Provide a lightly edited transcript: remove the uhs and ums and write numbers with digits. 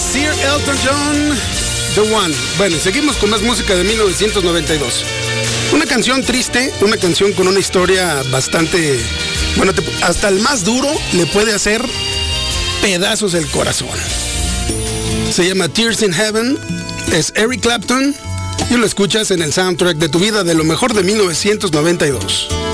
Sir Elton John, The One. Bueno, seguimos con más música de 1992. Una canción triste, una canción con una historia bastante... Bueno, hasta el más duro le puede hacer pedazos el corazón. Se llama Tears in Heaven, es Eric Clapton y lo escuchas en el soundtrack de tu vida de lo mejor de 1992.